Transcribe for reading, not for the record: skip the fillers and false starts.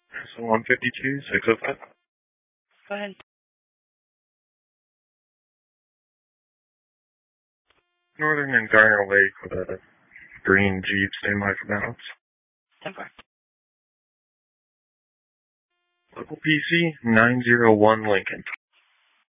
So 152, 605. Go ahead. Northern and Garner Lake with a green Jeep, standby for balance. 10-4. Local PC 901 Lincoln.